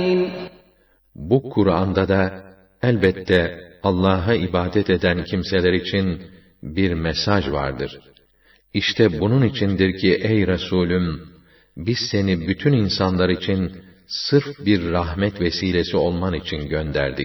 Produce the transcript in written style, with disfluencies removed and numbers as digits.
Bu Kur'an'da da elbette Allah'a ibadet eden kimseler için bir mesaj vardır. İşte bunun içindir ki ey Resulüm, biz seni bütün insanlar için sırf bir rahmet vesilesi olman için gönderdik.